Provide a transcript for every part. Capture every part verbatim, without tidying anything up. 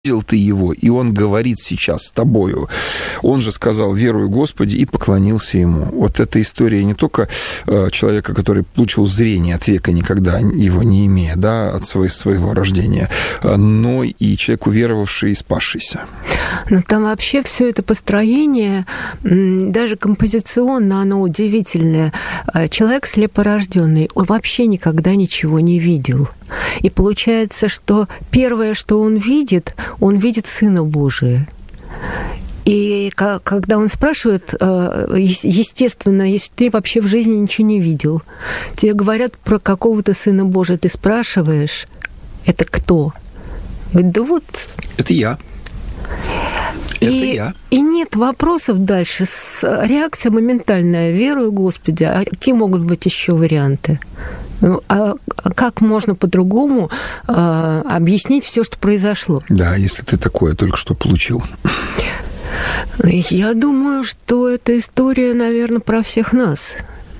видел ты его, и он говорит сейчас с тобою. Он же сказал: верую Господи, и поклонился ему. Вот эта история не только э, человека, который получил зрение от века, никогда его не имея, да, от своего, своего рождения, но и человек, уверовавший и спасшийся. Но там вообще все это построение, даже композиционно, оно удивительное. Человек слепорожденный, он вообще никогда ничего не видел. И получается, что первое, что он видит, он видит Сына Божия. И когда он спрашивает, естественно, если ты вообще в жизни ничего не видел, тебе говорят про какого-то Сына Божия, ты спрашиваешь, это кто? Говорит, да вот... Это я. Это и, я. И нет вопросов дальше. Реакция моментальная. Верую Господи. А какие могут быть еще варианты? А как можно по-другому а, объяснить все, что произошло? Да, если ты такое только что получил. Я думаю, что эта история, наверное, про всех нас.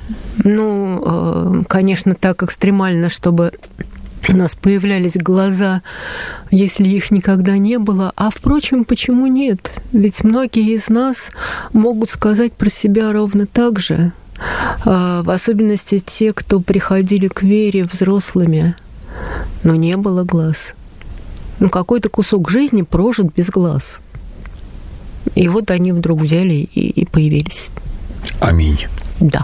Ну, конечно, так экстремально, чтобы у нас появлялись глаза, если их никогда не было. А, впрочем, почему нет? Ведь многие из нас могут сказать про себя ровно так же. В особенности те, кто приходили к вере взрослыми, но не было глаз. Ну, какой-то кусок жизни прожит без глаз. И вот они вдруг взяли и, и появились. Аминь. Да.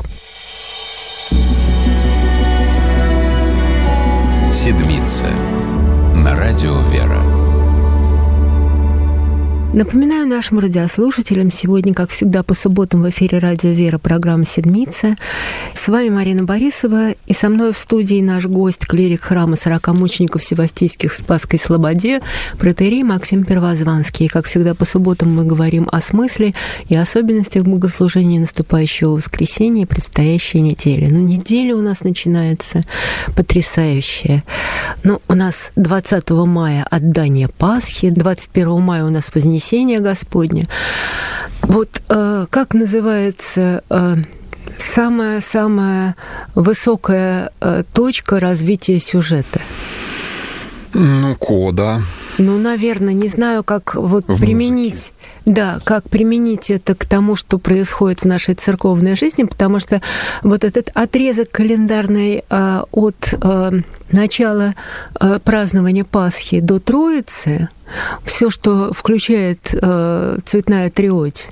Седмица на радио «Вера». Напоминаю нашим радиослушателям, сегодня, как всегда, по субботам в эфире радио «Вера» программа «Седмица». С вами Марина Борисова, и со мной в студии наш гость, клирик храма сорока мучеников Севастийских в Спасской Слободе, протоиерей Максим Первозванский. И, как всегда, по субботам мы говорим о смысле и особенностях богослужения наступающего воскресенья и предстоящей недели. Ну, неделя у нас начинается потрясающая. Ну, у нас двадцатого мая отдание Пасхи, двадцать первого мая у нас Вознесение Господня. Вот э, как называется э, самая-самая высокая э, точка развития сюжета? Ну, кода. Ну, наверное, не знаю, как вот в применить... Музыке. Да, как применить это к тому, что происходит в нашей церковной жизни, потому что вот этот отрезок календарный э, от э, начала э, празднования Пасхи до Троицы, все, что включает э, цветная триодь,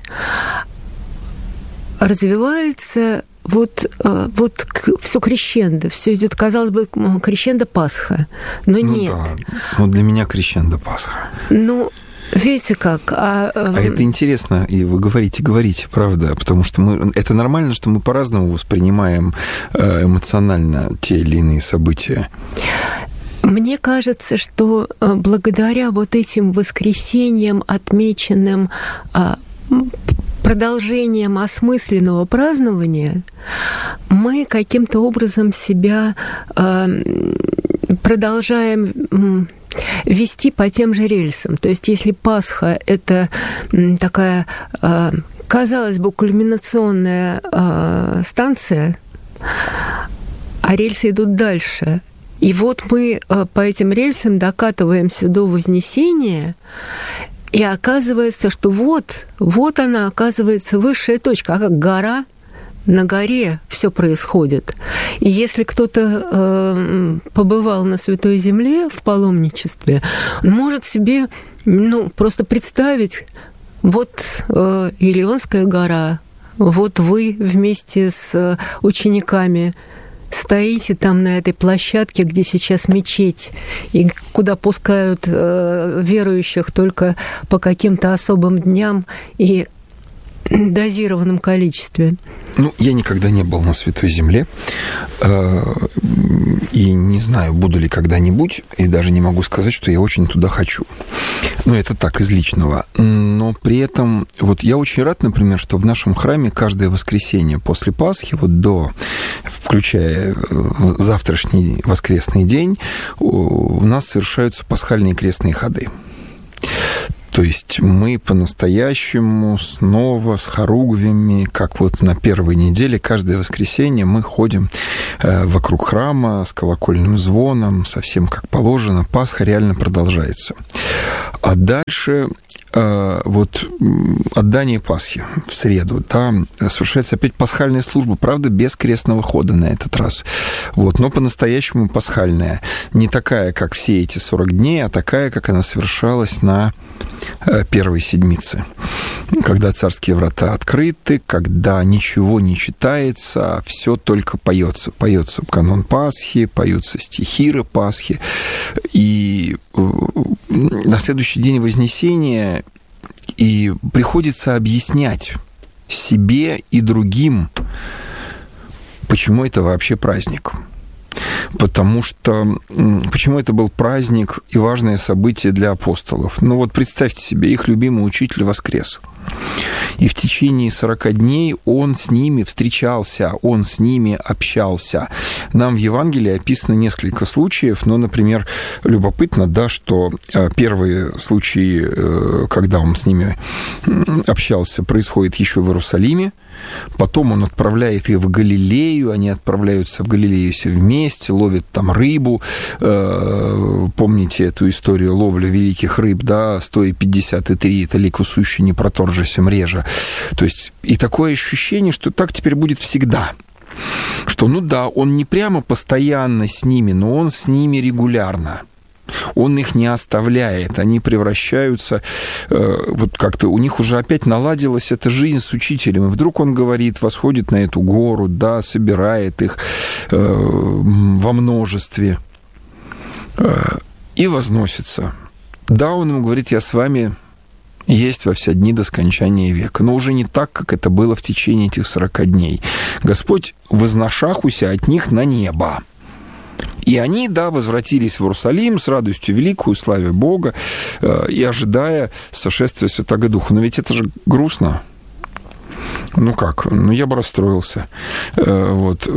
развивается вот, э, вот все крещендо, все идет, казалось бы, крещендо Пасха, но ну нет. Да. Ну, для меня крещендо Пасха. Ну, видите как? А, а это интересно, и вы говорите, говорите, правда, потому что мы, это нормально, что мы по-разному воспринимаем эмоционально те или иные события. Мне кажется, что благодаря вот этим воскресеньям, отмеченным продолжением осмысленного празднования, мы каким-то образом себя продолжаем вести по тем же рельсам. То есть если Пасха – это такая, казалось бы, кульминационная станция, а рельсы идут дальше. И вот мы по этим рельсам докатываемся до Вознесения, и оказывается, что вот, вот она, оказывается, высшая точка, а как гора. На горе все происходит. И если кто-то э, побывал на Святой Земле в паломничестве, он может себе ну, просто представить, вот э, Илионская гора, вот вы вместе с учениками стоите там на этой площадке, где сейчас мечеть, и куда пускают э, верующих только по каким-то особым дням и дозированном количестве. Ну, я никогда не был на Святой Земле, и не знаю, буду ли когда-нибудь, и даже не могу сказать, что я очень туда хочу. Ну, это так, из личного. Но при этом, вот я очень рад, например, что в нашем храме каждое воскресенье после Пасхи, вот до, включая завтрашний воскресный день, у нас совершаются пасхальные крестные ходы. То есть мы по-настоящему снова с хоругвями, как вот на первой неделе, каждое воскресенье мы ходим вокруг храма с колокольным звоном, совсем как положено. Пасха реально продолжается. А дальше вот отдание Пасхи в среду, да, совершается опять пасхальная служба, правда, без крестного хода на этот раз, вот, но по-настоящему пасхальная, не такая, как все эти сорок дней, а такая, как она совершалась на первой седмице, когда царские врата открыты, когда ничего не читается, все только поется, поется канон Пасхи, поются стихиры Пасхи, и на следующий день Вознесения и приходится объяснять себе и другим, почему это вообще праздник. Потому что... Почему это был праздник и важное событие для апостолов? Ну вот представьте себе, их любимый учитель воскрес. И в течение сорока дней он с ними встречался, он с ними общался. Нам в Евангелии описано несколько случаев, но, например, любопытно, да, что первые случаи, когда он с ними общался, происходят еще в Иерусалиме, потом он отправляет их в Галилею, они отправляются в Галилею все вместе, ловят там рыбу. Помните эту историю ловли великих рыб, да, сто пятьдесят три, это лику сущий не проторжися мрежа. То есть и такое ощущение, что так теперь будет всегда. Что, ну да, он не прямо постоянно с ними, но он с ними регулярно. Он их не оставляет, они превращаются, э, вот как-то у них уже опять наладилась эта жизнь с учителем. И вдруг он говорит, восходит на эту гору, да, собирает их э, во множестве э, и возносится. Да, он ему говорит, я с вами есть во все дни до скончания века. Но уже не так, как это было в течение этих сорока дней. Господь возношахуся от них на небо. И они, да, возвратились в Иерусалим с радостью великую, славя Бога, э, и ожидая сошествия Святого Духа. Но ведь это же грустно. Ну как? Ну, я бы расстроился. Э, вот.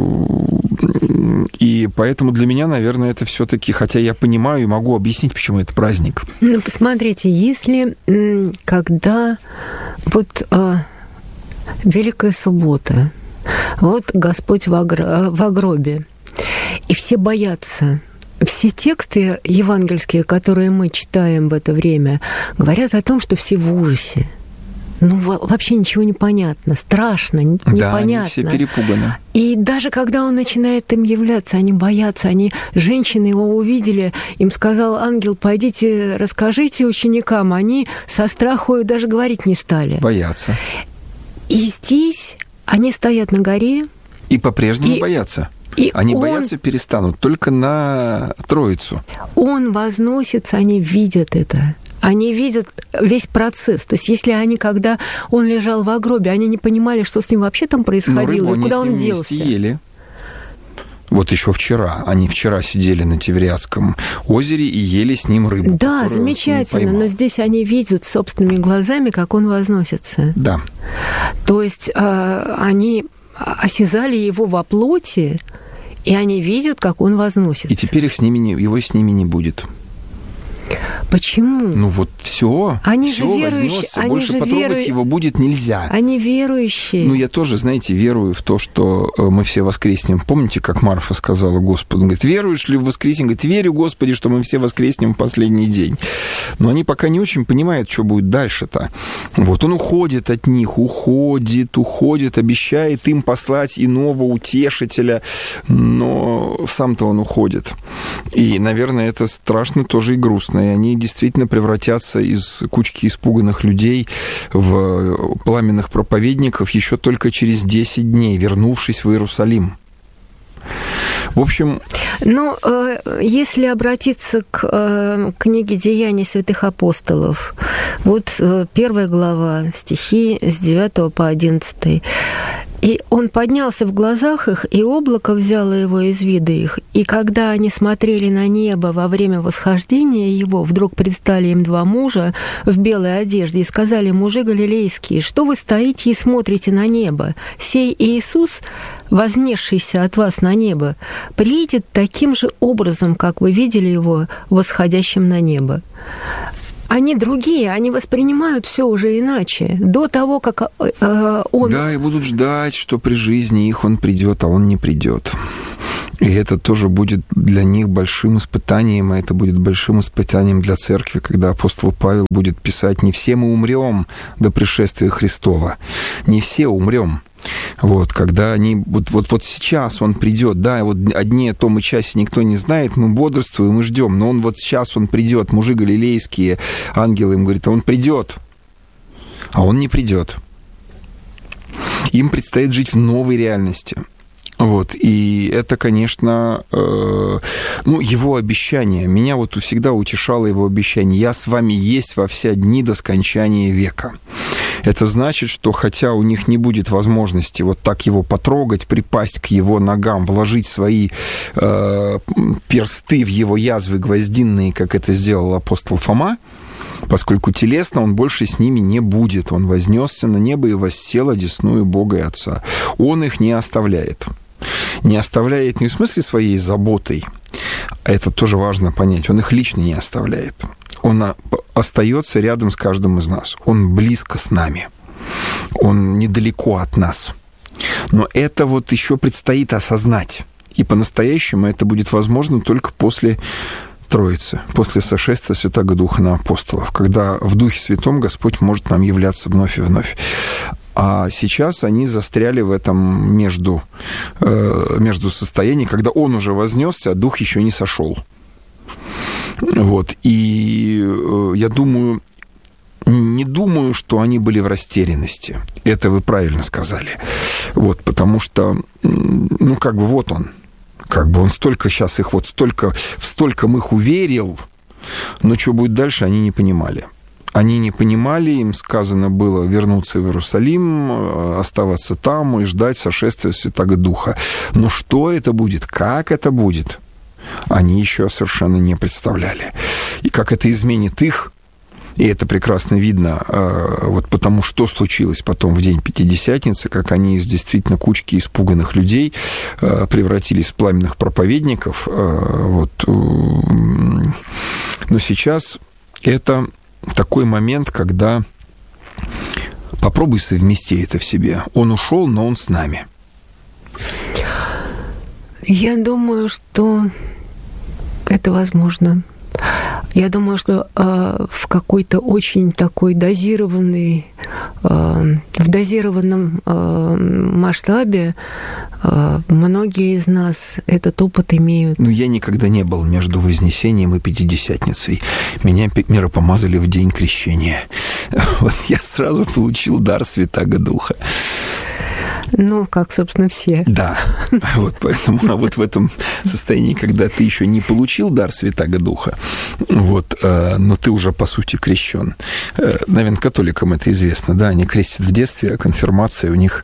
И поэтому для меня, наверное, это все-таки, хотя я понимаю и могу объяснить, почему это праздник. Ну, посмотрите, если когда вот э, Великая Суббота, вот Господь в, огр... в гробе, и все боятся. Все тексты евангельские, которые мы читаем в это время, говорят о том, что все в ужасе. Ну, вообще ничего не понятно, страшно, непонятно. Да, они все перепуганы. И даже когда он начинает им являться, они боятся, они, женщины его увидели, им сказал ангел, пойдите, расскажите ученикам, они со страху даже говорить не стали. Боятся. И здесь они стоят на горе. И по-прежнему и... боятся. И они он, боятся перестанут только на Троицу. Он возносится, они видят это. Они видят весь процесс. То есть если они, когда он лежал в гробе, они не понимали, что с ним вообще там происходило, и куда он делся. Ели. Вот еще вчера. Они вчера сидели на Тивериадском озере и ели с ним рыбу. Да, замечательно. Но здесь они видят собственными глазами, как он возносится. Да. То есть э, они осязали его во плоти, и они видят, как он возносится. И теперь их с ними не, его с ними не будет. Почему? Ну вот все, они все же верующие, вознесся, они больше же потрогать веру... его будет нельзя. Они верующие. Ну я тоже, знаете, верую в то, что мы все воскреснем. Помните, как Марфа сказала Господу? Он говорит, веруешь ли в воскресенье? Он говорит, верю, Господи, что мы все воскреснем в последний день. Но они пока не очень понимают, что будет дальше-то. Вот он уходит от них, уходит, уходит, обещает им послать иного утешителя, но сам-то он уходит. И, наверное, это страшно тоже и грустно. И они действительно превратятся из кучки испуганных людей в пламенных проповедников еще только через десять дней, вернувшись в Иерусалим. В общем... Ну, если обратиться к книге «Деяний святых апостолов», вот первая глава, стихи с девятого по одиннадцатый. «И он поднялся в глазах их, и облако взяло его из вида их. И когда они смотрели на небо во время восхождения его, вдруг предстали им два мужа в белой одежде и сказали: мужи галилейские, что вы стоите и смотрите на небо? Сей Иисус, вознесшийся от вас на небо, приедет таким же образом, как вы видели его восходящим на небо». Они другие, они воспринимают все уже иначе. До того, как э, он... Да, и будут ждать, что при жизни их он придет, а он не придет. И это тоже будет для них большим испытанием, и это будет большим испытанием для церкви, когда апостол Павел будет писать: «Не все мы умрем до пришествия Христова». Не все умрем. Вот, когда они... Вот, вот, вот сейчас он придет, да, вот о дне, том и часе никто не знает, мы бодрствуем и ждем, но он вот сейчас он придет, мужи галилейские, ангелы им говорят: а он придет, а он не придет. Им предстоит жить в новой реальности. Вот, и это, конечно, э, ну, его обещание. Меня вот всегда утешало его обещание: «Я с вами есть во все дни до скончания века». Это значит, что хотя у них не будет возможности вот так его потрогать, припасть к его ногам, вложить свои э, персты в его язвы гвоздинные, как это сделал апостол Фома, поскольку телесно он больше с ними не будет. Он вознесся на небо и воссел одесную Бога и Отца. Он их не оставляет. Не оставляет не в смысле своей заботой, а это тоже важно понять, он их лично не оставляет. Он остается рядом с каждым из нас. Он близко с нами. Он недалеко от нас. Но это вот еще предстоит осознать. И по-настоящему это будет возможно только после Троицы, после сошествия Святаго Духа на апостолов, когда в Духе Святом Господь может нам являться вновь и вновь. А сейчас они застряли в этом между, э, между состоянии, когда он уже вознесся, а Дух еще не сошел. Вот. И э, я думаю, не думаю, что они были в растерянности. Это вы правильно сказали. Вот, потому что, ну, как бы вот он. Как бы он столько сейчас их, вот столько, в столько их уверил, но что будет дальше, они не понимали. Они не понимали, им сказано было вернуться в Иерусалим, оставаться там и ждать сошествия Святаго Духа. Но что это будет, как это будет, они еще совершенно не представляли. И как это изменит их, и это прекрасно видно, вот потому что случилось потом в день Пятидесятницы, как они из действительно кучки испуганных людей превратились в пламенных проповедников. Вот. Но сейчас это такой момент, когда попробуй совмести это в себе. Он ушел, но он с нами. Я думаю, что это возможно. Я думаю, что э, в какой-то очень такой дозированный, э, в дозированном э, масштабе э, многие из нас этот опыт имеют. Но я никогда не был между Вознесением и Пятидесятницей. Меня миропомазали в день крещения. Вот я сразу получил дар Святаго Духа. Ну, как, собственно, все. Да, вот поэтому, а вот в этом состоянии, когда ты еще не получил дар Святаго Духа, вот, но ты уже, по сути, крещен. Наверное, католикам это известно, да, они крестят в детстве, а конфирмация у них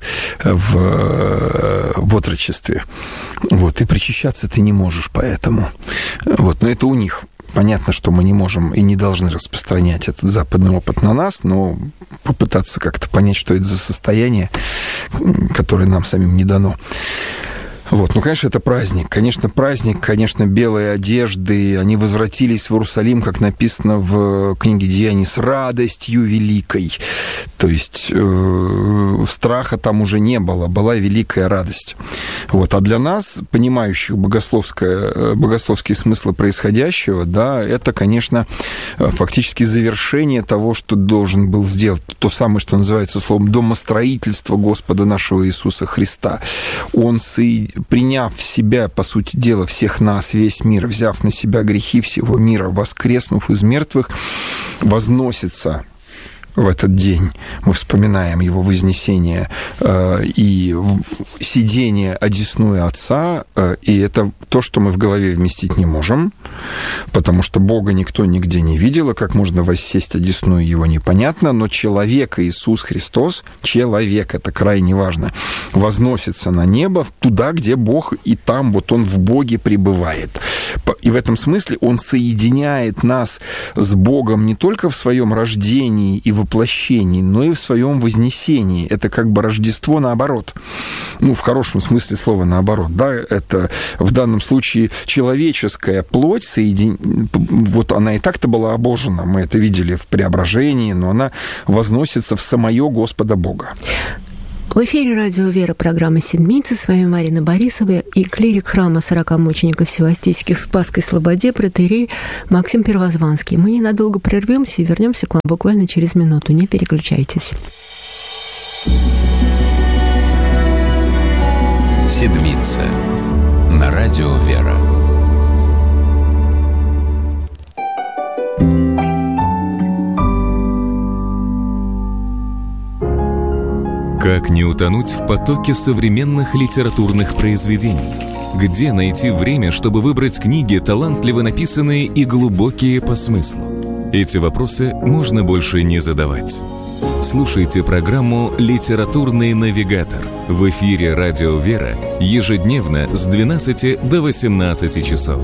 в, в отрочестве. Вот, и причащаться ты не можешь поэтому. Вот, но это у них. Понятно, что мы не можем и не должны распространять этот западный опыт на нас, но попытаться как-то понять, что это за состояние, которое нам самим не дано. Вот, ну, конечно, это праздник. Конечно, праздник, конечно, белые одежды. Они возвратились в Иерусалим, как написано в книге Деяний, с радостью великой. То есть э, страха там уже не было, была великая радость. Вот. А для нас, понимающих богословское, богословские смыслы происходящего, да, это, конечно, фактически завершение того, что должен был сделать. То самое, что называется словом домостроительство Господа нашего Иисуса Христа. Он соединил, приняв в себя, по сути дела, всех нас, весь мир, взяв на себя грехи всего мира, воскреснув из мертвых, возносится в этот день. Мы вспоминаем его вознесение э, и сидение одесную Отца, э, и это то, что мы в голове вместить не можем, потому что Бога никто нигде не видел, и как можно воссесть одесную, его непонятно, но человек Иисус Христос, человек, это крайне важно, возносится на небо, туда, где Бог, и там вот Он в Боге пребывает. И в этом смысле Он соединяет нас с Богом не только в своем рождении и воплощении, но и в своем вознесении. Это как бы Рождество наоборот. Ну, в хорошем смысле слова наоборот. Да? Это в данном случае человеческая плоть, соедин... вот она и так-то была обожена, мы это видели в преображении, но она возносится в самое Господа Бога. В эфире радио «Вера», программа «Седмица». С вами Марина Борисова и клирик храма сорока мучеников Всевоістійських в Спасской Слободе протоиерей Максим Первозванский. Мы ненадолго прервемся и вернемся к вам буквально через минуту. Не переключайтесь. «Седмица» на радио «Вера». Как не утонуть в потоке современных литературных произведений? Где найти время, чтобы выбрать книги, талантливо написанные и глубокие по смыслу? Эти вопросы можно больше не задавать. Слушайте программу «Литературный навигатор» в эфире «Радио Вера» ежедневно с двенадцати до восемнадцати часов.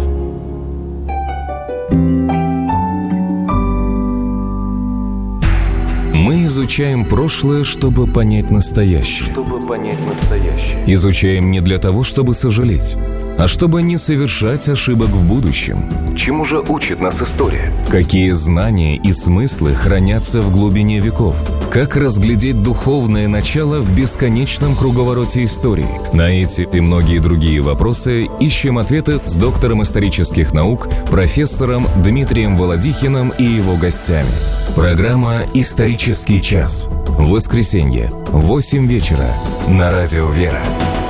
Мы изучаем прошлое, чтобы понять настоящее. Чтобы понять настоящее. Изучаем не для того, чтобы сожалеть, а чтобы не совершать ошибок в будущем. Чему же учит нас история? Какие знания и смыслы хранятся в глубине веков? Как разглядеть духовное начало в бесконечном круговороте истории? На эти и многие другие вопросы ищем ответы с доктором исторических наук, профессором Дмитрием Володихиным и его гостями. Программа «Исторический час». В воскресенье в восемь вечера на радио «Вера».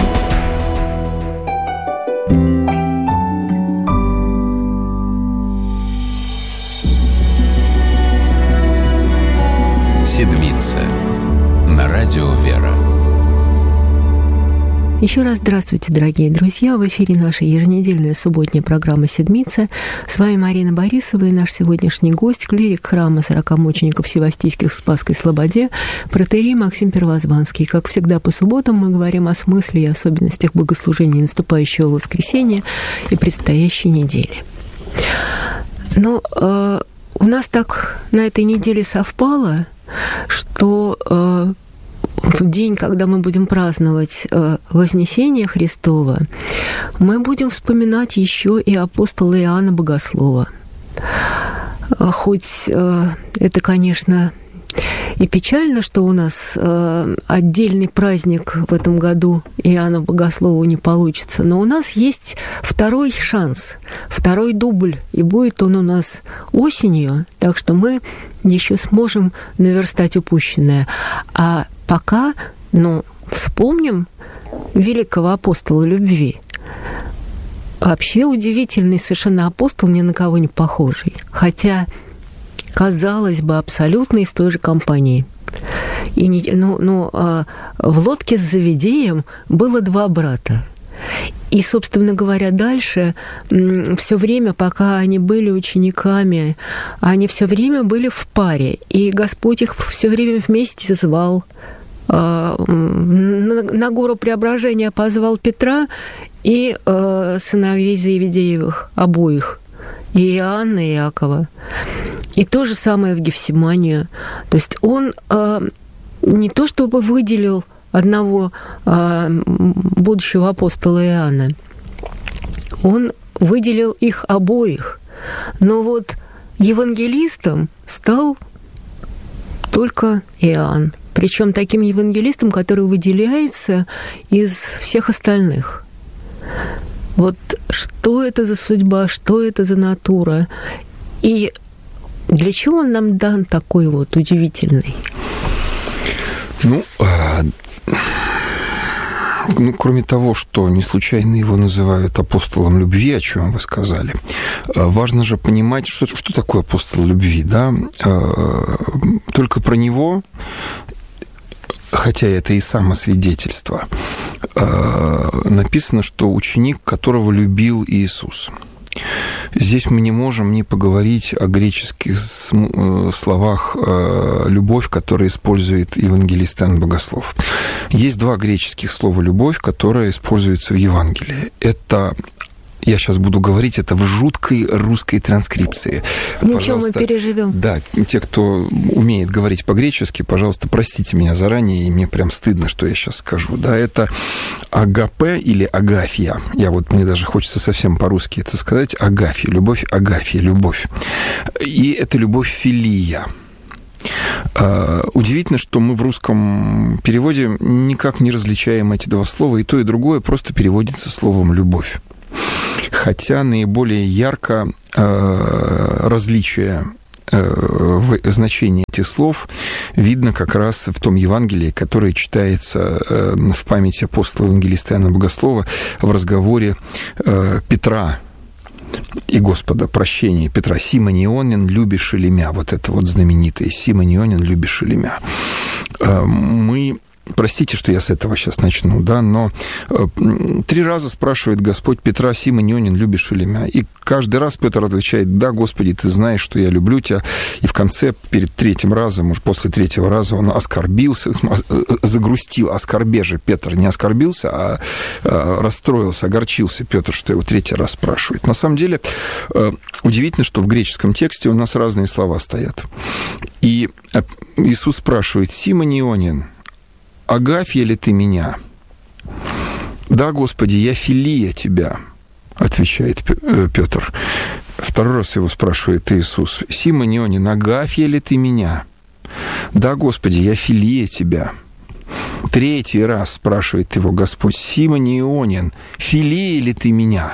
«Седмица» на радио «Вера». Еще раз здравствуйте, дорогие друзья. В эфире наша еженедельная субботняя программа «Седмица». С вами Марина Борисова и наш сегодняшний гость, клирик храма сорока мучеников Всевоістійських в Спасской Слободе, протоиерей Максим Первозванский. Как всегда, по субботам мы говорим о смысле и особенностях богослужения наступающего воскресенья и предстоящей недели. Но э, у нас так на этой неделе совпало, что э, в день, когда мы будем праздновать э, Вознесение Христова, мы будем вспоминать еще и апостола Иоанна Богослова. Хоть э, это, конечно, и печально, что у нас э, отдельный праздник в этом году Иоанна Богослова не получится, но у нас есть второй шанс, второй дубль, и будет он у нас осенью, так что мы еще сможем наверстать упущенное. А пока, ну, вспомним великого апостола любви. Вообще удивительный совершенно апостол, ни на кого не похожий. Хотя, казалось бы, абсолютно из той же компании. И не, ну, ну, а в лодке с Завидеем было два брата. И, собственно говоря, дальше все время, пока они были учениками, они все время были в паре. И Господь их все время вместе звал. На гору Преображения позвал Петра и сыновей Завидеевых обоих, и Иоанна, и Иакова. И то же самое в Гефсиманию. То есть он не то чтобы выделил одного а, будущего апостола Иоанна, он выделил их обоих. Но вот евангелистом стал только Иоанн. Причем таким евангелистом, который выделяется из всех остальных. Вот что это за судьба, что это за натура, и для чего он нам дан такой вот удивительный? Ну, Ну, кроме того, что не случайно его называют апостолом любви, о чем вы сказали, важно же понимать, что, что такое апостол любви, да? Только про него, хотя это и самосвидетельство, написано, что ученик, которого любил Иисус. Здесь мы не можем не поговорить о греческих словах «любовь», которые использует евангелист Иоанн Богослов. Есть два греческих слова «любовь», которые используются в Евангелии. Это, я сейчас буду говорить, это в жуткой русской транскрипции. Ничего, пожалуйста, мы переживем. Да, те, кто умеет говорить по-гречески, пожалуйста, простите меня заранее, и мне прям стыдно, что я сейчас скажу. Да, это агапе или агафия. Я вот, мне даже хочется совсем по-русски это сказать. Агафия, любовь, агафия, любовь. И это любовь филия. Удивительно, что мы в русском переводе никак не различаем эти два слова, и то, и другое просто переводится словом «любовь». Хотя наиболее ярко различие в значении этих слов видно как раз в том Евангелии, которое читается в памяти апостола евангелиста Иоанна Богослова в разговоре Петра и Господа, прощение Петра. «Симон Ионин, любишь ли мя?» Вот это вот знаменитое «Симон Ионин, любишь ли мя?» Мы... Простите, что я с этого сейчас начну, да, но э, три раза спрашивает Господь Петра: «Симон Ионин, любишь ли мя?» И каждый раз Петр отвечает: «Да, Господи, ты знаешь, что я люблю тебя». И в конце, перед третьим разом, может, после третьего раза он оскорбился, загрустил. Оскорбе же Петр не оскорбился, а э, расстроился, огорчился Петр, что его третий раз спрашивает. На самом деле, э, удивительно, что в греческом тексте у нас разные слова стоят. И Иисус спрашивает: «Симон Ионин, Агафья ли ты меня?» «Да, Господи, я филия тебя», отвечает Петр. Второй раз его спрашивает Иисус: «Симон Ионин, Агафья ли ты меня?» «Да, Господи, я филия тебя». Третий раз спрашивает его Господь: «Симон Ионин, филия ли ты меня?»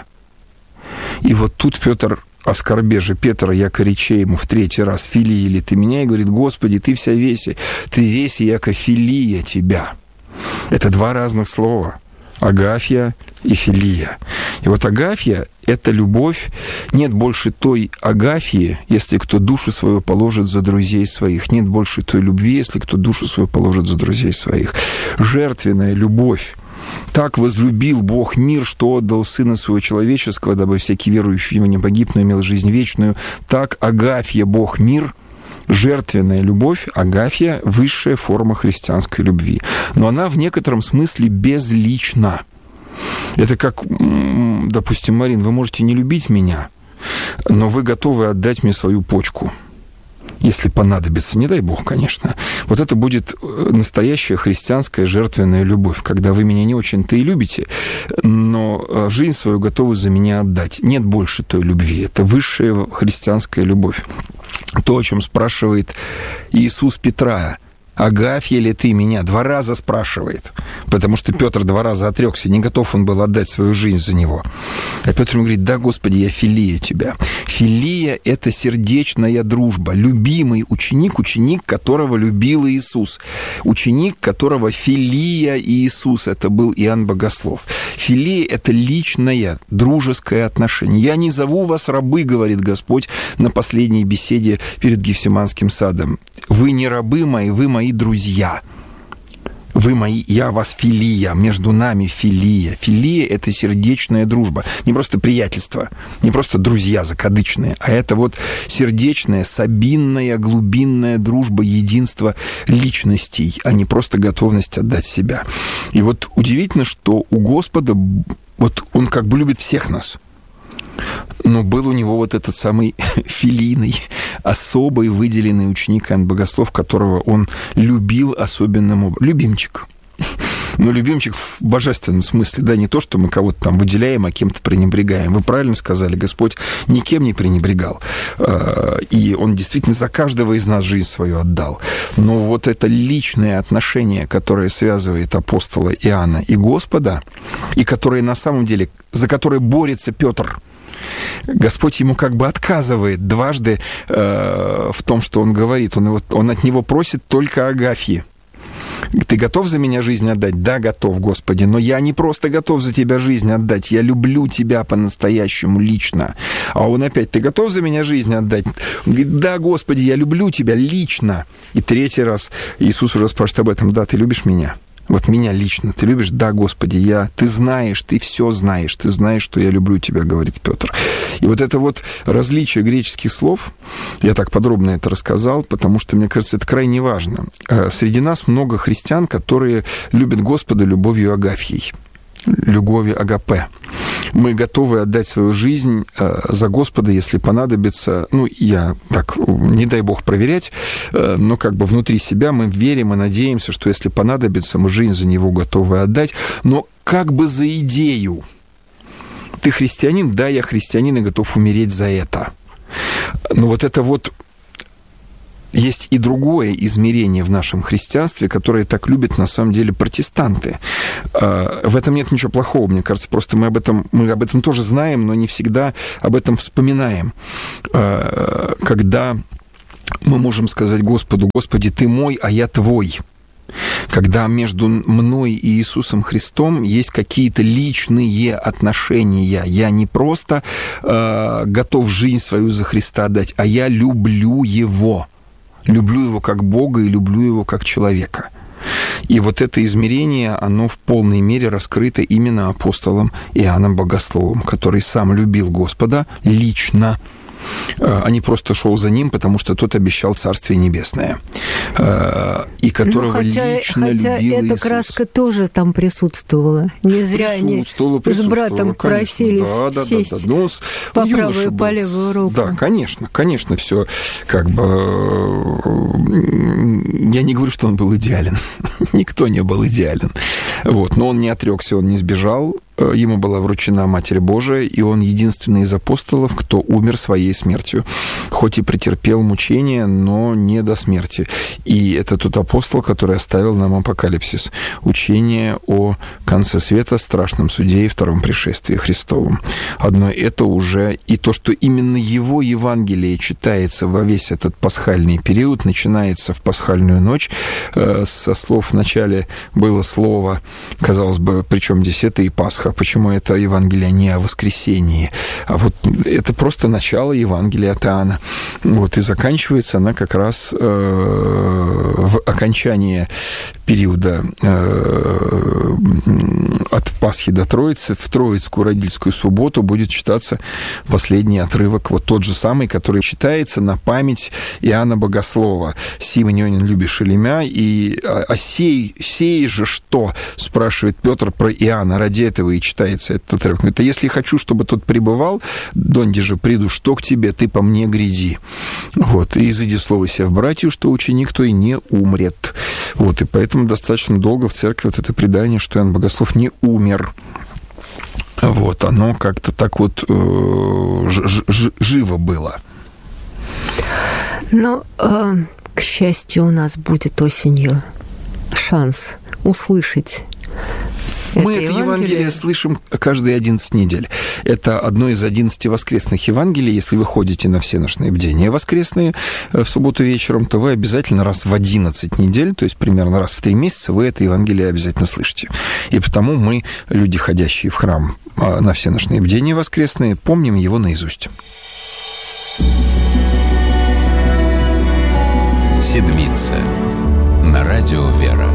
И вот тут Петр, оскорбе же Петра, яко рече ему в третий раз: «Филия ли ты меня?» И говорит: «Господи, ты вся веси, ты веси, яко филия тебя». Это два разных слова. Агафья и филия. И вот Агафья — это любовь. Нет больше той Агафьи, если кто душу свою положит за друзей своих. Нет больше той любви, если кто душу свою положит за друзей своих. Жертвенная любовь. «Так возлюбил Бог мир, что отдал Сына Своего Человеческого, дабы всякий верующий в Него не погиб, но имел жизнь вечную. Так Агафья Бог мир». Жертвенная любовь, Агафья — высшая форма христианской любви. Но она в некотором смысле безлична. Это как, допустим, Марин, вы можете не любить меня, но вы готовы отдать мне свою почку, если понадобится, не дай Бог, конечно. Вот это будет настоящая христианская жертвенная любовь, когда вы меня не очень-то и любите, но жизнь свою готовы за меня отдать. Нет больше той любви. Это высшая христианская любовь. То, о чем спрашивает Иисус Петра: «Агафья ли ты меня?» Два раза спрашивает, потому что Петр два раза отрекся, не готов он был отдать свою жизнь за него. А Петр ему говорит: «Да, Господи, я филия тебя». Филия — это сердечная дружба. Любимый ученик, ученик, которого любил Иисус. Ученик, которого филия Иисус, это был Иоанн Богослов. Филия — это личное, дружеское отношение. «Я не зову вас рабы», говорит Господь на последней беседе перед Гефсиманским садом. «Вы не рабы мои, вы мои друзья». Вы мои, я вас филия, между нами филия. Филия — это сердечная дружба. Не просто приятельство, не просто друзья закадычные, а это вот сердечная, сабинная, глубинная дружба, единство личностей, а не просто готовность отдать себя. И вот удивительно, что у Господа, вот он как бы любит всех нас, но был у него вот этот самый филийный, особый выделенный ученик Иоанн Богослов, которого он любил особенным образом. Любимчик. Но любимчик в божественном смысле, да, не то, что мы кого-то там выделяем, а кем-то пренебрегаем. Вы правильно сказали, Господь никем не пренебрегал. И Он действительно за каждого из нас жизнь свою отдал. Но вот это личное отношение, которое связывает апостола Иоанна и Господа, и которое на самом деле, за которое борется Петр, Господь ему как бы отказывает дважды э, в том, что он говорит. Он, его, он от него просит только Агафьи. «Ты готов за меня жизнь отдать?» «Да, готов, Господи, но я не просто готов за тебя жизнь отдать, я люблю тебя по-настоящему лично». А он опять: «Ты готов за меня жизнь отдать?» Он говорит: «Да, Господи, я люблю тебя лично». И третий раз Иисус уже спрашивает об этом: «Да, ты любишь меня?» Вот меня лично ты любишь? «Да, Господи, я... Ты знаешь, ты все знаешь, ты знаешь, что я люблю тебя», говорит Петр. И вот это вот различие греческих слов, я так подробно это рассказал, потому что, мне кажется, это крайне важно. Среди нас много христиан, которые любят Господа любовью Агафьей, любовью агапе. Мы готовы отдать свою жизнь за Господа, если понадобится. Ну, я так, не дай Бог проверять, но как бы внутри себя мы верим и надеемся, что если понадобится, мы жизнь за Него готовы отдать. Но как бы за идею. Ты христианин? Да, я христианин и готов умереть за это. Но вот это вот есть и другое измерение в нашем христианстве, которое так любят, на самом деле, протестанты. В этом нет ничего плохого, мне кажется, просто мы об этом, мы об этом тоже знаем, но не всегда об этом вспоминаем. Когда мы можем сказать Господу: «Господи, Ты мой, а я Твой». Когда между мной и Иисусом Христом есть какие-то личные отношения. Я не просто э, готов жизнь свою за Христа дать, а я люблю Его. Люблю Его как Бога и люблю Его как человека. И вот это измерение, оно в полной мере раскрыто именно апостолом Иоанном Богословом, который сам любил Господа лично, а не просто шел за ним, потому что тот обещал Царствие Небесное, и которого ну, хотя, лично хотя любил эта Иисус. Краска тоже там присутствовала. Не зря они с братом просились да, да, сесть да, да, да. Ну, по правую и по левую руку. Да, конечно, конечно, все как бы... Я не говорю, что он был идеален. Никто не был идеален. Вот. Но он не отрекся, он не сбежал. Ему была вручена Матерь Божия, и он единственный из апостолов, кто умер своей смертью. Хоть и претерпел мучения, но не до смерти. И это тот апостол, который оставил нам апокалипсис. Учение о конце света, страшном суде и втором пришествии Христовом. Одно это уже и то, что именно его Евангелие читается во весь этот пасхальный период, начинается в пасхальную ночь. Со слов в начале было слово, казалось бы, причем здесь это и Пасха. Почему это Евангелие не о воскресении? А вот это просто начало Евангелия от Иоанна. Вот, и заканчивается она как раз э, в окончании периода э, от Пасхи до Троицы. В Троицкую родительскую субботу будет читаться последний отрывок, вот тот же самый, который читается на память Иоанна Богослова. «Симонин, любишь Илемя?» И «А сей, сей же что?» спрашивает Петр про Иоанна. Ради этого и читается этот отрывок. Это «Если хочу, чтобы тот пребывал, донде же приду, что к тебе, ты по мне гряди». Вот. «И изыди слово себя в братью, что ученик твой не умрет». Вот. И поэтому достаточно долго в церкви вот это предание, что Иоанн Богослов не умер. Вот. Оно как-то так вот э, ж- ж- живо было. Но, э, к счастью, у нас будет осенью шанс услышать Мы это, это Евангелие. Евангелие слышим каждые одиннадцать недель. Это одно из одиннадцати воскресных Евангелий. Если вы ходите на всеношные бдения воскресные в субботу вечером, то вы обязательно раз в одиннадцать недель, то есть примерно раз в три месяца, вы это Евангелие обязательно слышите. И потому мы, люди, ходящие в храм на всеношные бдения воскресные, помним его наизусть. Седмица на радио «Вера».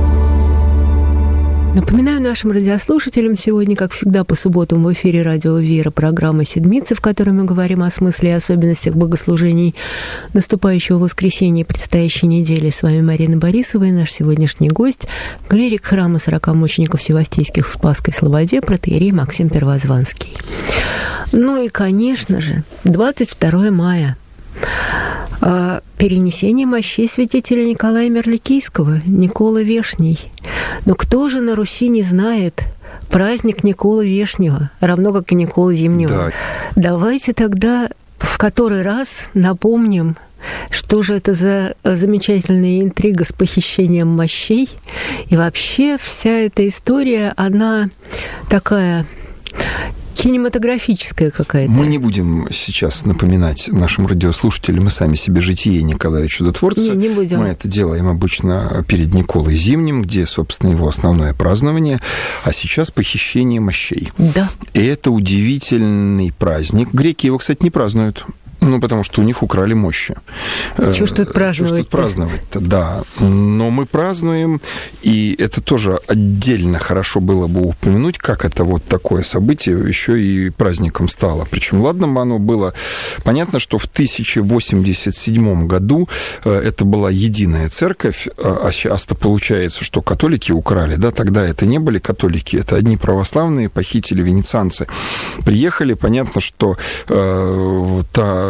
Напоминаю нашим радиослушателям, сегодня, как всегда, по субботам в эфире радио «Вера» программа «Седмица», в которой мы говорим о смысле и особенностях богослужений наступающего воскресенья и предстоящей недели. С вами Марина Борисова и наш сегодняшний гость, клирик храма сорока мучеников Севастийских в Спасской Слободе, протоиерей Максим Первозванский. Ну и, конечно же, двадцать второе мая. Перенесение мощей святителя Николая Мерликийского, Николы Вешний. Но кто же на Руси не знает праздник Николы Вешнего, равно как и Николы Зимнего? Да. Давайте тогда в который раз напомним, что же это за замечательная интрига с похищением мощей. И вообще вся эта история, она такая... кинематографическая какая-то. Мы не будем сейчас напоминать нашим радиослушателям и сами себе житие Николая Чудотворца. Не, не будем. Мы это делаем обычно перед Николой Зимним, где, собственно, его основное празднование. А сейчас похищение мощей. Да. И это удивительный праздник. Греки его, кстати, не празднуют. Ну, потому что у них украли мощи. Чего ж тут праздновать-то? Чего ж тут праздновать-то, да. Но мы празднуем, и это тоже отдельно хорошо было бы упомянуть, как это вот такое событие еще и праздником стало. Причем, ладно бы оно было... Понятно, что в тысяча восемьдесят седьмом году это была единая церковь, а сейчас-то получается, что католики украли, да, тогда это не были католики, это одни православные, похитили венецианцы. Приехали, понятно, что э, та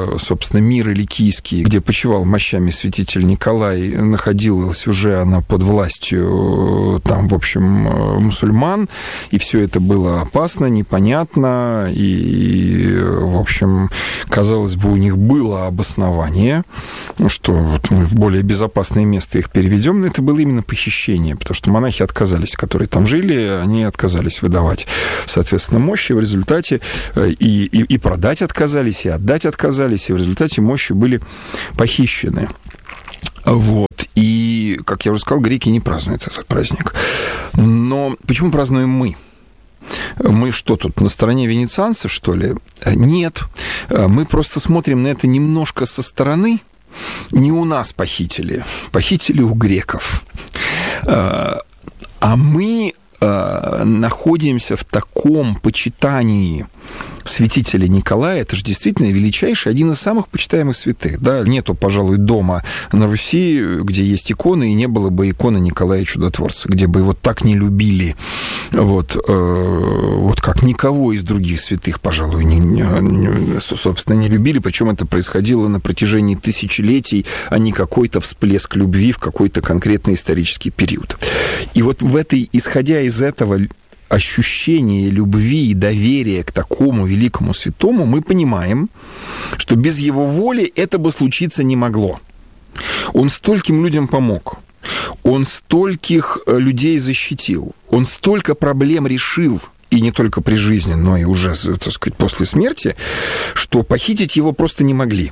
собственно, мир Иликийский, где почивал мощами святитель Николай, находилась уже она под властью, там, в общем, мусульман, и все это было опасно, непонятно, и, в общем, казалось бы, у них было обоснование, что вот мы в более безопасное место их переведем, но это было именно похищение, потому что монахи отказались, которые там жили, они отказались выдавать, соответственно, мощи, в результате и, и, и продать отказались, и отдать отказались, и в результате мощи были похищены. Вот. И, как я уже сказал, греки не празднуют этот праздник. Но почему празднуем мы? Мы что тут, на стороне венецианцев, что ли? Нет. Мы просто смотрим на это немножко со стороны. Не у нас похитили, похитили у греков. А мы находимся в таком почитании святителя Николая, это же действительно величайший, один из самых почитаемых святых. Да? Нету, пожалуй, дома на Руси, где есть иконы, и не было бы иконы Николая Чудотворца, где бы его так не любили, вот, э, вот как никого из других святых, пожалуй, не, не, собственно, не любили, причем это происходило на протяжении тысячелетий, а не какой-то всплеск любви в какой-то конкретный исторический период. И вот в этой, исходя из этого ощущение любви и доверия к такому великому святому, мы понимаем, что без его воли это бы случиться не могло. Он стольким людям помог, он стольких людей защитил, он столько проблем решил, и не только при жизни, но и уже, так сказать, после смерти, что похитить его просто не могли.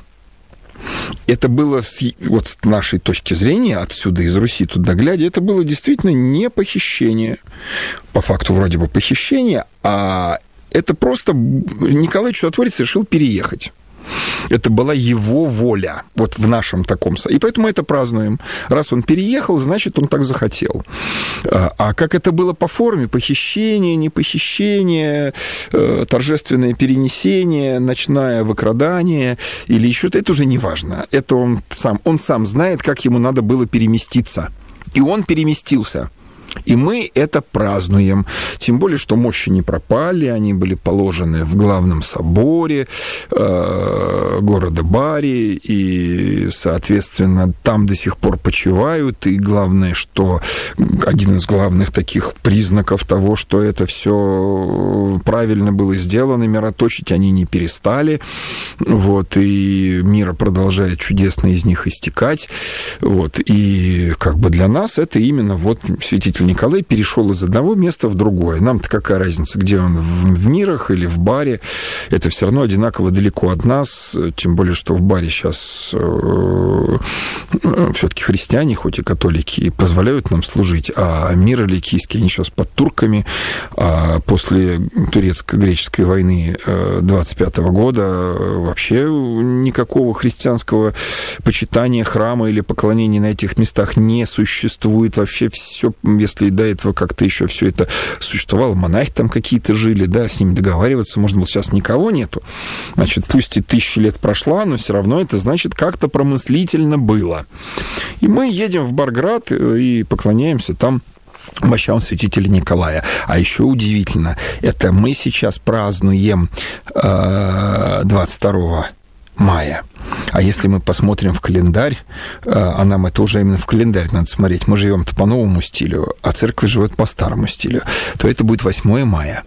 Это было, вот с нашей точки зрения, отсюда из Руси туда глядя, это было действительно не похищение. По факту вроде бы похищение, а это просто Николай Чудотворец решил переехать. Это была его воля, вот в нашем таком... И поэтому это празднуем. Раз он переехал, значит, он так захотел. А как это было по форме? Похищение, не похищение, торжественное перенесение, ночное выкрадание или еще что-то, это уже не важно. Это он сам, он сам знает, как ему надо было переместиться. И он переместился. И мы это празднуем. Тем более, что мощи не пропали, они были положены в главном соборе э, города Бари, и, соответственно, там до сих пор почивают. И главное, что один из главных таких признаков того, что это все правильно было сделано, мироточить они не перестали. Вот, и мир продолжает чудесно из них истекать. Вот, и как бы для нас это именно вот святитель Николай перешел из одного места в другое. Нам-то какая разница, где он, в, в Мирах или в Баре? Это все равно одинаково далеко от нас, тем более, что в Баре сейчас э, все-таки христиане, хоть и католики, позволяют нам служить, а Мир Иликийский, они сейчас под турками, а после турецко-греческой войны двадцать пятого года вообще никакого христианского почитания храма или поклонения на этих местах не существует. Вообще все, если и до этого как-то еще все это существовало, монахи там какие-то жили, да, с ними договариваться можно было, сейчас никого нету. Значит, пусть и тысячи лет прошла, но все равно это, значит, как-то промыслительно было. И мы едем в Барград и поклоняемся там мощам святителя Николая. А еще удивительно, это мы сейчас празднуем э, двадцать второго мая. А если мы посмотрим в календарь, а нам это уже именно в календарь надо смотреть, мы живем-то по новому стилю, а церковь живет по старому стилю, то это будет восьмое мая.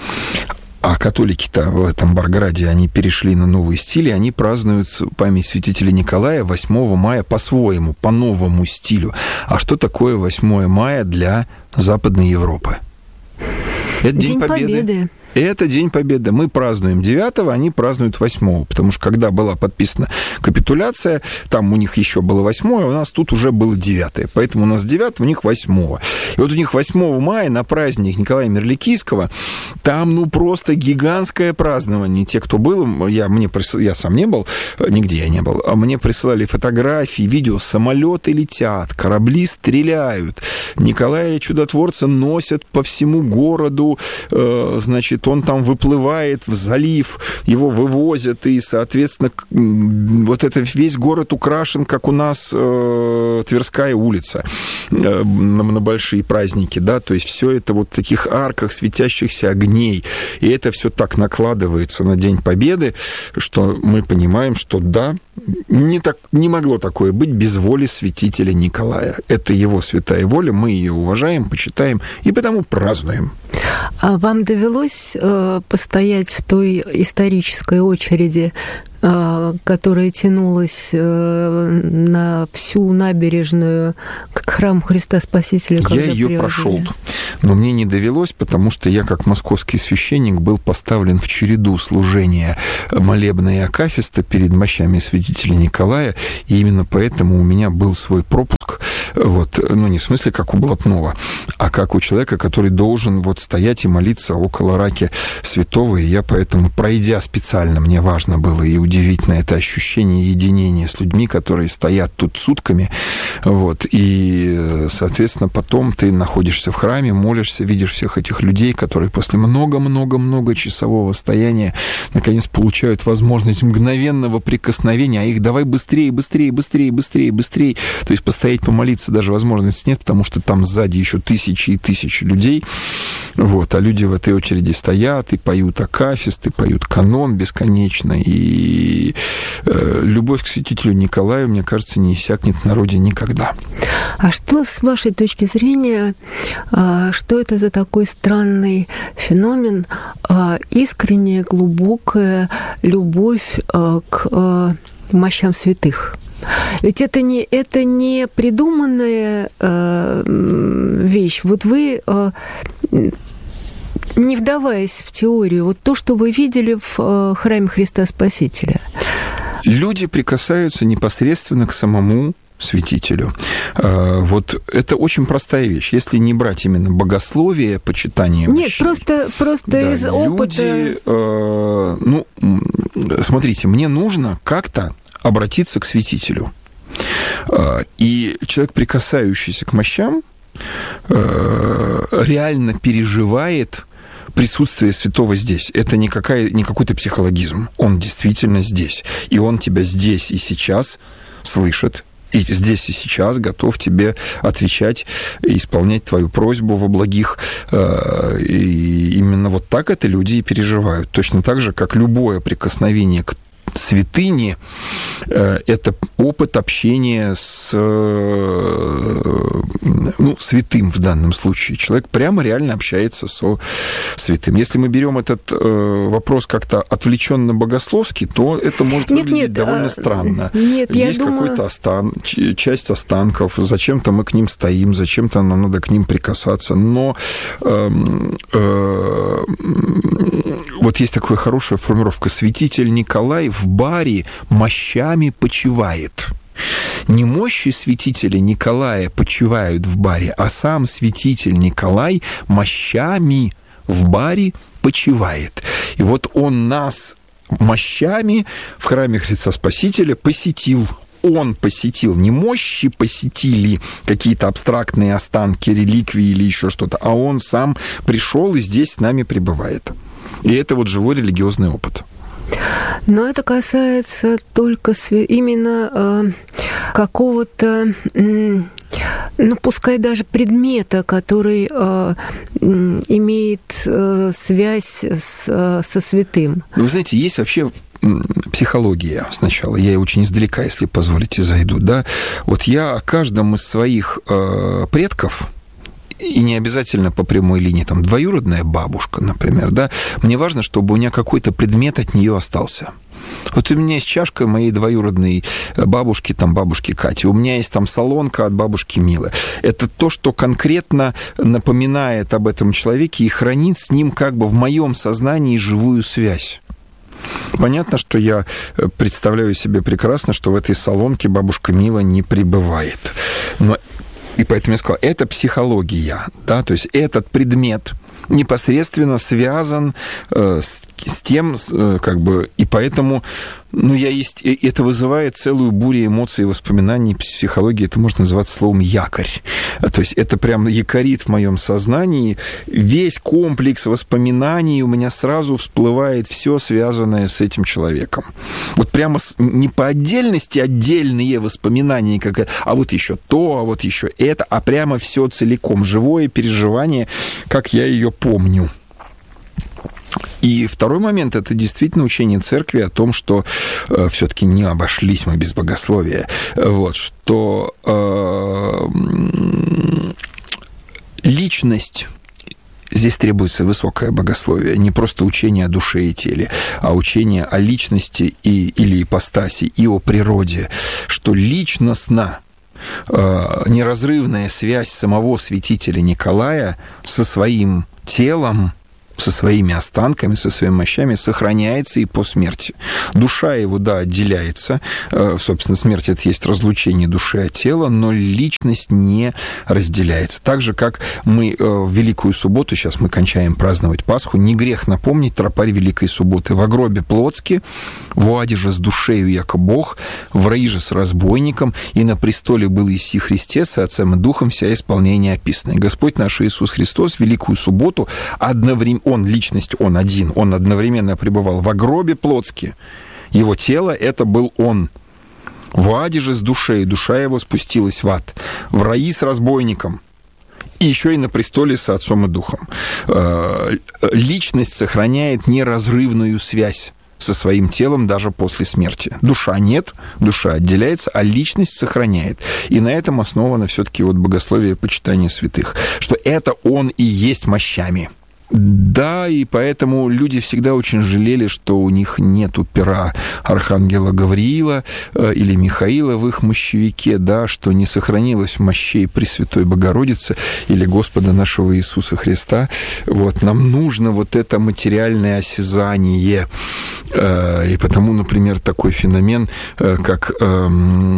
А католики-то в этом Барграде, они перешли на новый стиль, и они празднуют память святителя Николая восьмого мая по-своему, по новому стилю. А что такое восьмое мая для Западной Европы? Это День, День Победы. Победы. Это День Победы. Мы празднуем девятого, они празднуют восьмого, потому что когда была подписана капитуляция, там у них еще было восьмое, у нас тут уже было девятое. Поэтому у нас девятого, у них восьмого. И вот у них восьмого мая на праздник Николая Мирликийского там, ну, просто гигантское празднование. Те, кто был, я, мне прис... я сам не был, нигде я не был, а мне присылали фотографии, видео, самолеты летят, корабли стреляют, Николая Чудотворца носят по всему городу, э, значит, вот он там выплывает в залив, его вывозят, и, соответственно, вот это весь город украшен, как у нас э, Тверская улица э, на, на большие праздники, да, то есть все это вот в таких арках светящихся огней, и это все так накладывается на День Победы, что мы понимаем, что да, не, так, не могло такое быть без воли святителя Николая. Это его святая воля, мы ее уважаем, почитаем и потому празднуем. А вам довелось э, постоять в той исторической очереди, э, которая тянулась э, на всю набережную к храму Христа Спасителя? Я ее прошел, но мне не довелось, потому что я, как московский священник, был поставлен в череду служения молебна и акафиста перед мощами святителя Николая, и именно поэтому у меня был свой пропуск, вот, ну, не в смысле, как у блатного, а как у человека, который должен вот стоять и молиться около раки святого, и я поэтому, пройдя специально, мне важно было, и удивительно это ощущение единения с людьми, которые стоят тут сутками, вот, и, соответственно, потом ты находишься в храме, молишься, видишь всех этих людей, которые после много-много-много часового стояния наконец получают возможность мгновенного прикосновения, а их давай быстрее, быстрее, быстрее, быстрее, быстрее, то есть постоять, помолиться даже возможности нет, потому что там сзади еще тысячи и тысячи людей, вот, а люди в этой очереди стоят и поют акафист, и поют канон бесконечно, и э, любовь к святителю Николаю, мне кажется, не иссякнет в народе никогда. А что, с вашей точки зрения, что это за такой странный феномен, искренняя, глубокая любовь к мощам святых? Ведь это не, это не придуманная вещь. Вот вы, не вдаваясь в теорию, вот то, что вы видели в храме Христа Спасителя. Люди прикасаются непосредственно к самому святителю. Вот это очень простая вещь. Если не брать именно богословие, почитание Нет, мощей, просто, просто да, из люди, опыта... Э, ну, смотрите, мне нужно как-то обратиться к святителю. И человек, прикасающийся к мощам, реально переживает присутствие святого здесь. Это не, какая, не какой-то психологизм. Он действительно здесь. И он тебя здесь и сейчас слышит. И здесь и сейчас готов тебе отвечать и исполнять твою просьбу во благих. И именно вот так это люди и переживают. Точно так же, как любое прикосновение к святыни – это опыт общения с, ну, святым в данном случае. Человек прямо реально общается со святым. Если мы берем этот э, вопрос как-то отвлеченно-богословский, то это может нет, выглядеть нет, довольно а... странно. Нет, Есть я какой-то думаю... остан... часть останков, зачем-то мы к ним стоим, зачем-то нам надо к ним прикасаться. Но э, э, вот есть такая хорошая формулировка: святитель Николай в баре мощами почивает. Не мощи святителя Николая почивают в баре, а сам святитель Николай мощами в баре почивает. И вот он нас мощами в храме Христа Спасителя посетил. Он посетил, не мощи посетили какие-то абстрактные останки, реликвии или еще что-то, а он сам пришел и здесь с нами пребывает. И это вот живой религиозный опыт. Но это касается только именно э, какого-то, э, ну, пускай даже предмета, который э, имеет э, связь с, э, со святым. Вы знаете, есть вообще психология сначала. Я ее очень издалека, если позволите, зайду. Да? Вот я о каждом из своих э, предков... И не обязательно по прямой линии, там, двоюродная бабушка, например, да, мне важно, чтобы у меня какой-то предмет от нее остался. Вот у меня есть чашка моей двоюродной бабушки, там, бабушки Кати, у меня есть там солонка от бабушки Милы. Это то, что конкретно напоминает об этом человеке и хранит с ним как бы в моем сознании живую связь. Понятно, что я представляю себе прекрасно, что в этой солонке бабушка Мила не пребывает. Но и поэтому я сказал, это психология, да, то есть этот предмет непосредственно связан э, с с тем, как бы, и поэтому, ну, я есть, это вызывает целую бурю эмоций и воспоминаний. В психологии это можно называть словом якорь. То есть это прям якорит в моем сознании. Весь комплекс воспоминаний у меня сразу всплывает все, связанное с этим человеком. Вот прямо не по отдельности отдельные воспоминания, как, а вот еще то, а вот еще это, а прямо все целиком, живое переживание, как я ее помню. И второй момент – это действительно учение церкви о том, что э, все-таки не обошлись мы без богословия. Вот, что э, личность... Здесь требуется высокое богословие, не просто учение о душе и теле, а учение о личности и, или ипостаси, и о природе, что личностно э, неразрывная связь самого святителя Николая со своим телом, со своими останками, со своими мощами сохраняется и по смерти. Душа его, да, отделяется. Собственно, смерть — это есть разлучение души от тела, но личность не разделяется. Так же, как мы в Великую Субботу, сейчас мы кончаем праздновать Пасху, не грех напомнить тропарь Великой Субботы. «Во гробе плотски, в аде же с душею, яко Бог, в раи же с разбойником, и на престоле был иси Христе, с Отцем и Духом вся исполнение описанное». Господь наш Иисус Христос в Великую Субботу одновременно Он, личность, он один, он одновременно пребывал во гробе плотски. Его тело — это был он. В аде же с душей, душа его спустилась в ад. В раи с разбойником. И еще и на престоле с Отцом и Духом. Личность сохраняет неразрывную связь со своим телом даже после смерти. Душа нет, душа отделяется, а личность сохраняет. И на этом основано все-таки вот богословие почитания святых, что это он и есть мощами. Да, и поэтому люди всегда очень жалели, что у них нету пера архангела Гавриила э, или Михаила в их мощевике, да, что не сохранилось мощей Пресвятой Богородицы или Господа нашего Иисуса Христа. Вот, нам нужно вот это материальное осязание. Э, и потому, например, такой феномен, э, как э, э,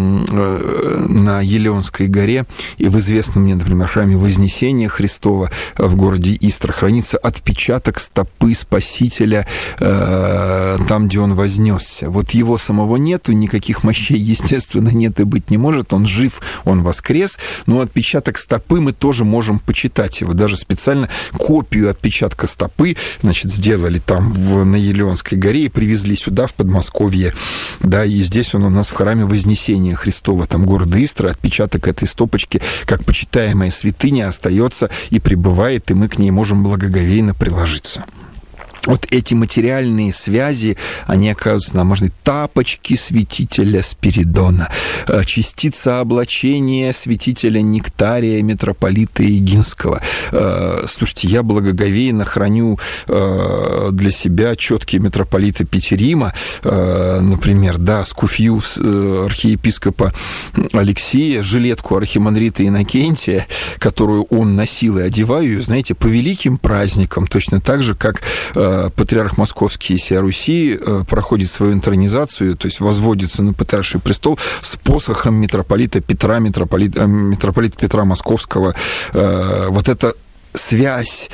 на Елеонской горе и в известном мне, например, храме Вознесения Христова в городе Истра хранится отпечаток стопы Спасителя э, там, где он вознесся. Вот его самого нету, никаких мощей, естественно, нет и быть не может. Он жив, он воскрес, но отпечаток стопы мы тоже можем почитать его. Даже специально копию отпечатка стопы, значит, сделали там в, на Елеонской горе и привезли сюда, в Подмосковье. Да, и здесь он у нас в храме Вознесения Христова, там города Истра. Отпечаток этой стопочки, как почитаемая святыня, остается и пребывает, и мы к ней можем благоговейно приложиться. Вот эти материальные связи, они оказываются нам важны. Тапочки святителя Спиридона, частица облачения святителя Нектария, митрополита Егинского. Слушайте, я благоговейно храню для себя четки митрополита Петерима, например, да, скуфью архиепископа Алексея, жилетку архимандрита Иннокентия, которую он носил, и одеваю ее, знаете, по великим праздникам, точно так же, как патриарх Московский сия Руси проходит свою интронизацию, то есть возводится на патриарший престол с посохом митрополита Петра, митрополита, митрополита Петра Московского. Вот эта связь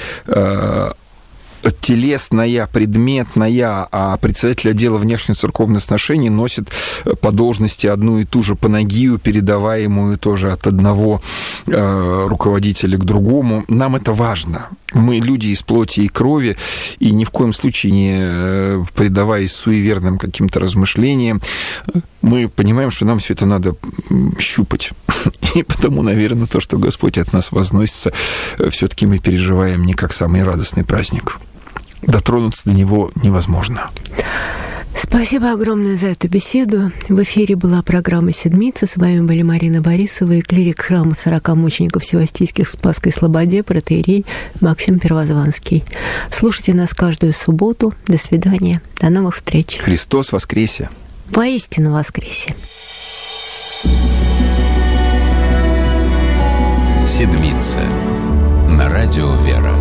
телесная, предметная, а председатель отдела внешнецерковных сношений носит по должности одну и ту же панагию, передаваемую тоже от одного э, руководителя к другому. Нам это важно. Мы люди из плоти и крови, и ни в коем случае не предаваясь суеверным каким-то размышлениям, мы понимаем, что нам все это надо щупать. И потому, наверное, то, что Господь от нас возносится, все-таки мы переживаем не как самый радостный праздник. Дотронуться до него невозможно. Спасибо огромное за эту беседу. В эфире была программа «Седмица». С вами были Марина Борисова и клирик храма сорока мучеников Севастийских в Спасской Слободе, протоиерей Максим Первозванский. Слушайте нас каждую субботу. До свидания. До новых встреч. Христос воскресе. Воистину воскресе. «Седмица» на радио «Вера».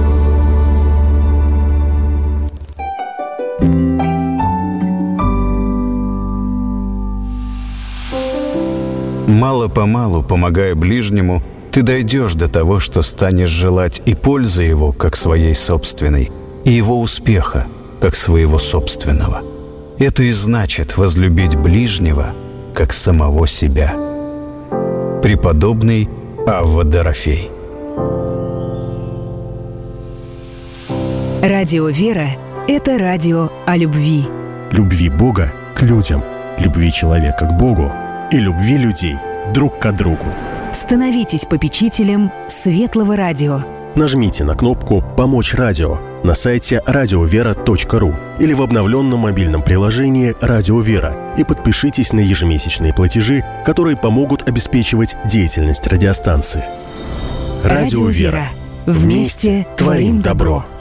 Мало-помалу, помогая ближнему, ты дойдешь до того, что станешь желать и пользы его, как своей собственной, и его успеха, как своего собственного. Это и значит возлюбить ближнего, как самого себя. Преподобный Авва Дорофей. Радио «Вера» — это радио о любви. Любви Бога к людям, любви человека к Богу и любви людей друг к другу. Становитесь попечителем Светлого Радио. Нажмите на кнопку «Помочь радио» на сайте радиовера точка ру или в обновленном мобильном приложении «Радио Вера» и подпишитесь на ежемесячные платежи, которые помогут обеспечивать деятельность радиостанции. Радио Вера. Вместе творим добро.